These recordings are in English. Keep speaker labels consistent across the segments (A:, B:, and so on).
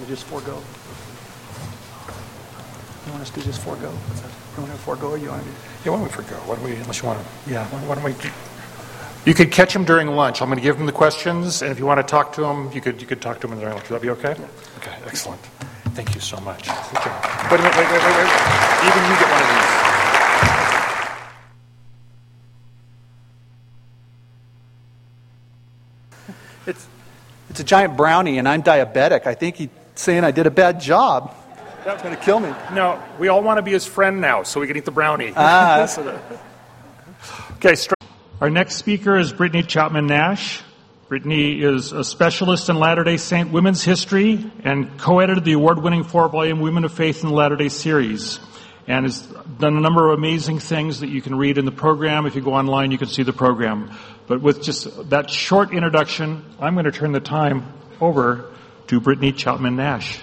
A: just forego? You want us to just forego? You want to forego, or you want to?
B: Yeah, why don't we forego? Why don't we? Unless you want to.
A: Yeah.
B: Why don't we? You could catch him during lunch. I'm going to give him the questions, and if you want to talk to him, you could talk to him during lunch. Would that be okay?
A: Yeah.
B: Okay, excellent. Thank you so much. Okay. Wait. Even you get one of these.
A: It's a giant brownie, and I'm diabetic. I think he's saying I did a bad job. That's going to kill me.
B: No, we all want to be his friend now, so we can eat the brownie.
A: That's what
B: Okay. Our next speaker is Brittany Chapman Nash. Brittany is a specialist in Latter-day Saint women's history and co-edited the award-winning 4-volume Women of Faith in the Latter-day series, and has done a number of amazing things that you can read in the program. If you go online, you can see the program. But with just that short introduction, I'm going to turn the time over to Brittany Chapman Nash.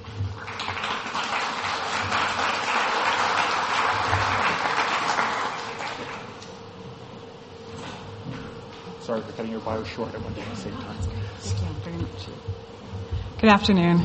B: Sorry for cutting your bio short. I wanted to save time.
C: Thank you very much. Good afternoon.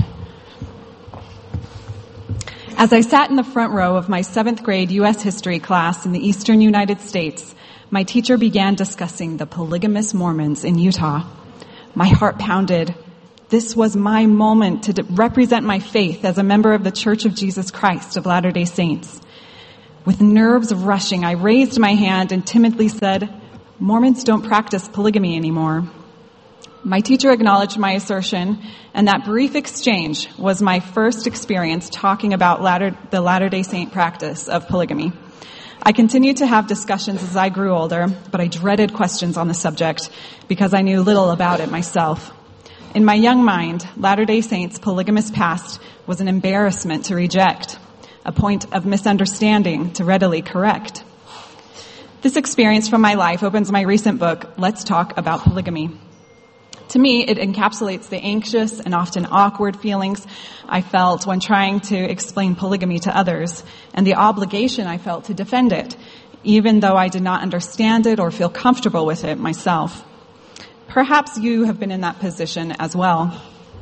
C: As I sat in the front row of my 7th grade U.S. history class in the eastern United States, my teacher began discussing the polygamous Mormons in Utah. My heart pounded. This was my moment to represent my faith as a member of the Church of Jesus Christ of Latter-day Saints. With nerves rushing, I raised my hand and timidly said, "Mormons don't practice polygamy anymore." My teacher acknowledged my assertion, and that brief exchange was my first experience talking about the Latter-day Saint practice of polygamy. I continued to have discussions as I grew older, but I dreaded questions on the subject because I knew little about it myself. In my young mind, Latter-day Saints' polygamous past was an embarrassment to reject, a point of misunderstanding to readily correct. This experience from my life opens my recent book, Let's Talk About Polygamy. To me, it encapsulates the anxious and often awkward feelings I felt when trying to explain polygamy to others, and the obligation I felt to defend it, even though I did not understand it or feel comfortable with it myself. Perhaps you have been in that position as well.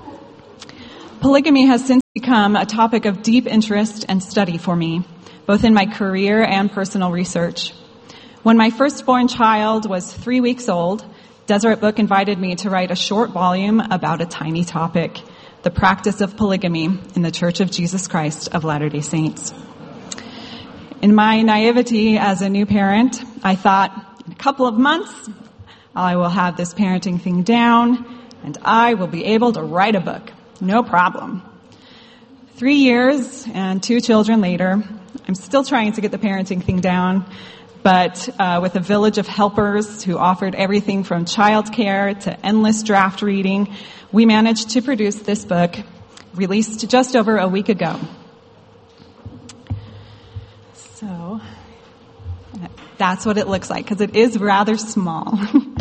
C: Polygamy has since become a topic of deep interest and study for me, both in my career and personal research. When my firstborn child was 3 weeks old, Deseret Book invited me to write a short volume about a tiny topic, the practice of polygamy in the Church of Jesus Christ of Latter-day Saints. In my naivety as a new parent, I thought, in a couple of months, I will have this parenting thing down, and I will be able to write a book. No problem. 3 years and 2 children later, I'm still trying to get the parenting thing down, but with a village of helpers who offered everything from childcare to endless draft reading, we managed to produce this book, released just over a week ago. So that's what it looks like, because it is rather small.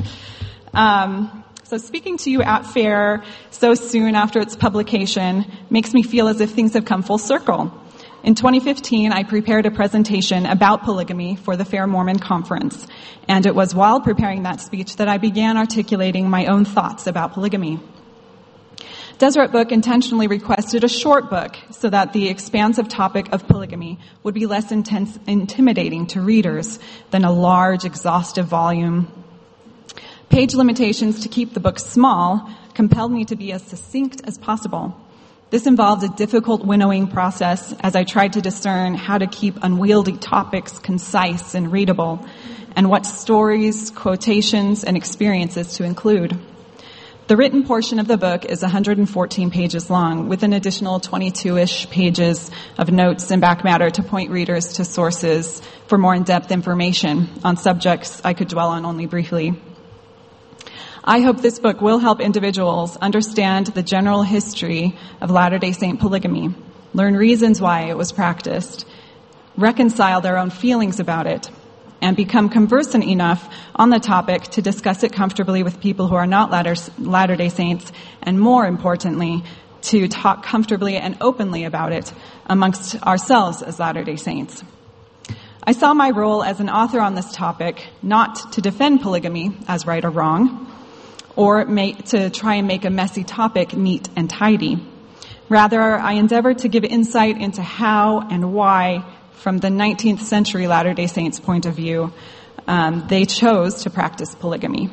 C: So speaking to you at FAIR so soon after its publication makes me feel as if things have come full circle. In 2015, I prepared a presentation about polygamy for the FAIR Mormon Conference, and it was while preparing that speech that I began articulating my own thoughts about polygamy. Deseret Book intentionally requested a short book so that the expansive topic of polygamy would be less intimidating to readers than a large, exhaustive volume. Page limitations to keep the book small compelled me to be as succinct as possible. This involved a difficult winnowing process as I tried to discern how to keep unwieldy topics concise and readable, and what stories, quotations, and experiences to include. The written portion of the book is 114 pages long, with an additional 22-ish pages of notes and back matter to point readers to sources for more in-depth information on subjects I could dwell on only briefly. I hope this book will help individuals understand the general history of Latter-day Saint polygamy, learn reasons why it was practiced, reconcile their own feelings about it, and become conversant enough on the topic to discuss it comfortably with people who are not Latter-day Saints, and more importantly, to talk comfortably and openly about it amongst ourselves as Latter-day Saints. I saw my role as an author on this topic not to defend polygamy as right or wrong, or to try and make a messy topic neat and tidy, Rather, I endeavored to give insight into how and why, from the 19th century Latter-day Saints' point of view, they chose to practice polygamy.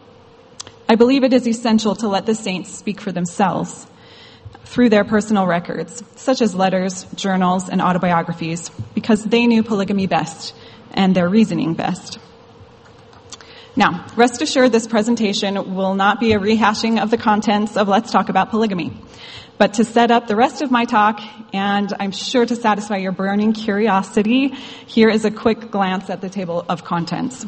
C: I believe it is essential to let the saints speak for themselves through their personal records, such as letters, journals, and autobiographies, because they knew polygamy best and their reasoning best. Now, rest assured, this presentation will not be a rehashing of the contents of Let's Talk About Polygamy, but to set up the rest of my talk, and I'm sure to satisfy your burning curiosity, here is a quick glance at the table of contents.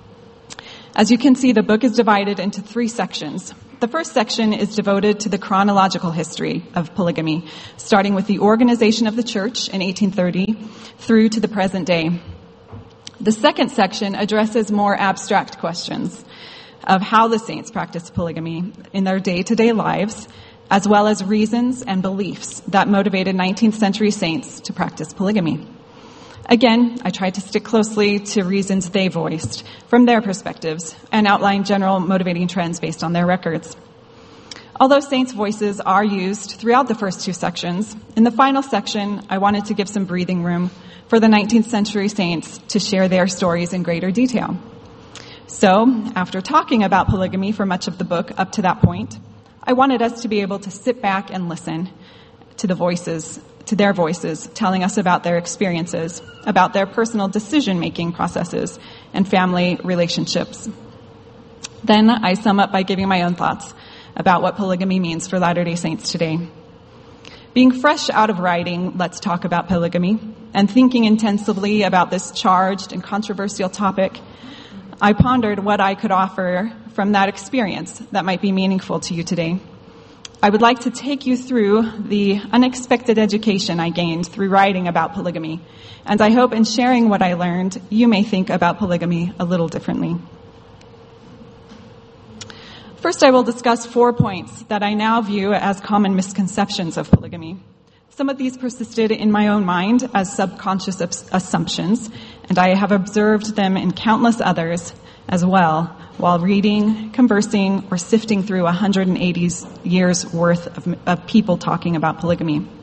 C: As you can see, the book is divided into 3 sections. The first section is devoted to the chronological history of polygamy, starting with the organization of the church in 1830 through to the present day. The second section addresses more abstract questions of how the saints practiced polygamy in their day-to-day lives, as well as reasons and beliefs that motivated 19th century saints to practice polygamy. Again, I tried to stick closely to reasons they voiced from their perspectives and outline general motivating trends based on their records. Although saints' voices are used throughout the first 2 sections, in the final section, I wanted to give some breathing room for the 19th century saints to share their stories in greater detail. So, after talking about polygamy for much of the book up to that point, I wanted us to be able to sit back and listen to their voices, telling us about their experiences, about their personal decision-making processes, and family relationships. Then I sum up by giving my own thoughts about what polygamy means for Latter-day Saints today. Being fresh out of writing Let's Talk About Polygamy, and thinking intensively about this charged and controversial topic, I pondered what I could offer from that experience that might be meaningful to you today. I would like to take you through the unexpected education I gained through writing about polygamy, and I hope in sharing what I learned, you may think about polygamy a little differently. First, I will discuss 4 points that I now view as common misconceptions of polygamy. Some of these persisted in my own mind as subconscious assumptions, and I have observed them in countless others as well, while reading, conversing, or sifting through 180 years' worth of people talking about polygamy.